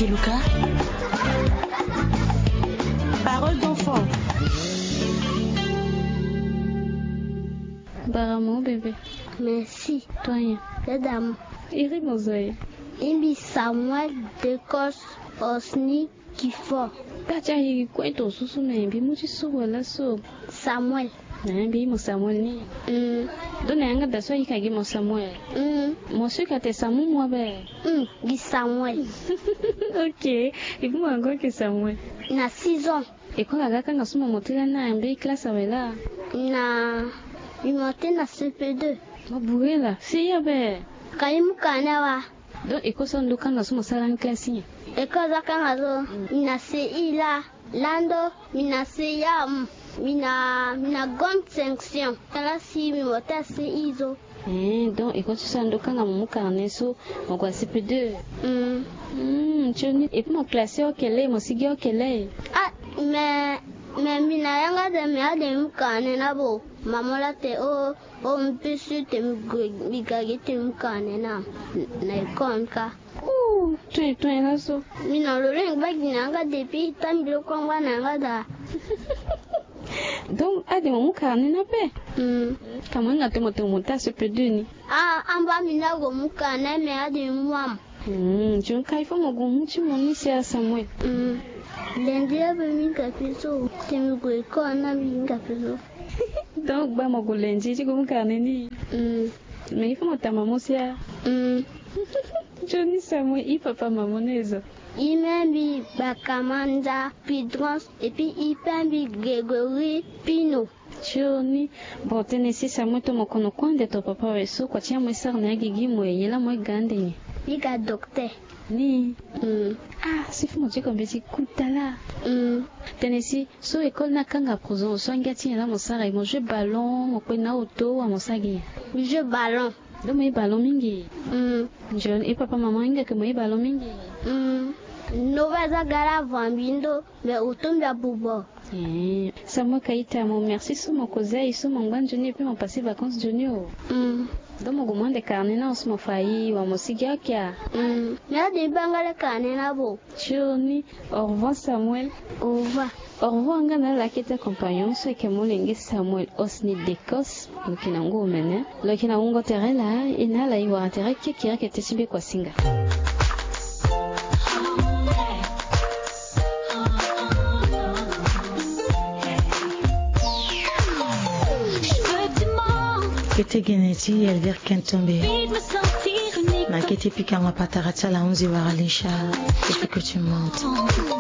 Kiluka. Parole d'enfant. Baramo bébé. Merci. Toi. Madame. Iri mozoe. Imbi Samuel de Kos Osni Kifo. Tacha hiki kwetu susu na imbi muchi suwa la so. Samuel. Na imbi mo Samuel ni. Dona yanga da so yika gi mo Samuel. Mo su ka te Samu mo be. Gi Samuel. OK. Ibu mango ke Samuel. Na 6 ans. E ko ga kanga sumo motila na imbi classe awela. Na monté na CP2. Mo buela. Si ya be. Kaimu kanawa. Donc eko son do kanga sumo sala en classe. Eko za kanga zo mina CI la lando mina CA mina grande sanction. Kala si mi monté CI zo. Donc eko sando kanga mu carnet so mo kwa CP2. Choni et puis mon classé au kele mo sigi au kele. Ah mais mina yanga de me ade mu kane na bo. Mamola te o mpisu te migagi te mu kane na ikonka. Tu là so. Mina loreng bagi nanga depuis tambilo kwangwa nanga da. Donc ade mo kane na pe. Kama nga te mo ta CP2 ni. Amba mina go mu kane me ade mu am. Tu kai fo mo go mu chi mo ni sia Samuel. Lendi abe mi kapiso te mi go ikona mi kapiso. Donc ba mo go lendi ti go mu kane ni. Mais il faut mo ta maman sia. Johnny Samuel i papa maman nezo. Imembi Bakamanda Pidrons et puis Ipembi Gregory Pino. Johnny, bon tenesi Samuel to mo kono kwande to papa weso kwa tia mo sar na gigi mo yela mo gande ni. Ika docteur. Ni. Si fu mo chiko mbeti kutala. Tenesi so école na kanga prison so ngati na mo sara mo jeu ballon mo pe na auto wa mo sagi. Jeu ballon. Do mo ballon mingi. John et papa maman inga ke mo ballon mingi. Novaza gara vambindo me utumba bubo. Samuel kaita mo merci so mo kozai so mo ngban Johnny pe mo passer vacances Johnny o. Do mo gomande carnet na so mo fayi wa mo sigia kia. Na de bangale carnet na bo. Johnny, au revoir Samuel. Au revoir. Au revoir ngana la kete compagnon so ke mo lengi Samuel Osni Dekos lokina ngo mene. Lokina ngo terela ina la iwa tere kekira kete sibe kwa singa. Kete geneti Elvire Kentombe. Ma kete pika ma patarata la 11 waralisha. Il faut que tu montes.